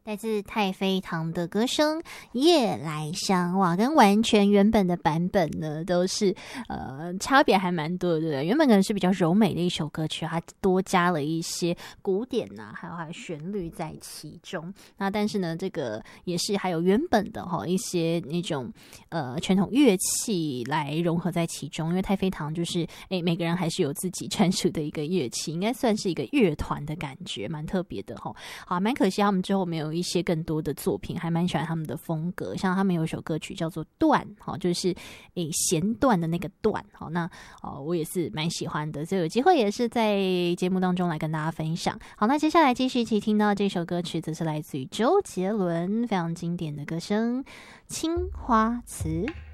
来自太妃糖的歌声《夜来香》，哇，跟完全原本的版本呢都是差别还蛮多的，对不对？原本可能是比较柔美的一首歌曲，它多加了一些古典啊，还有旋律在其中。那但是呢，这个也是还有原本的一些那种传统乐器来融合在其中，因为太妃糖就是每个人还是有自己专属的一个乐器，应该算是一个乐团的感觉，蛮特别的齁。好，蛮可惜他们之后没有一些更多的作品，还蛮喜欢他们的风格。像他们有一首歌曲叫做段，就是弦段的那个段。好，那我也是蛮喜欢的，所以有机会也是在节目当中来跟大家分享。好，那接下来继续一起听到这首歌曲，则是来自于周杰伦非常经典的歌声《青花瓷》。